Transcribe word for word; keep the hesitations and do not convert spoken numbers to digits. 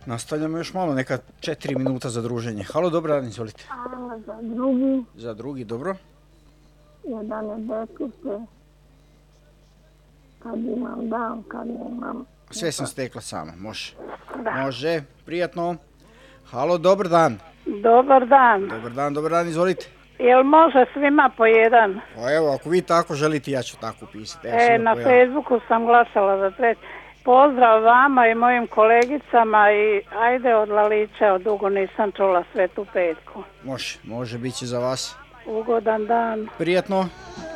Nastavljamo još malo, neka četiri minuta za druženje. Halo, dobar dan, izvolite. A za drugi, Za drugi, dobro. jedan je deklice, kad imam dan, kad nemam. Sve sam stekla sama, može. Da. Može, prijatno. Halo, dobar dan. Dobar dan. Dobar dan, dobar dan, izvolite. Jel može svima po jedan? Pa evo, ako vi tako želite, ja ću tako pisati. Evo, E, svima na po jedan. Facebooku sam glasala za treći. Pozdrav vama i mojim kolegicama i ajde od Lalića, dugo nisam čula Svetu Petku. Može, može, bit će za vas. Ugodan dan. Prijatno.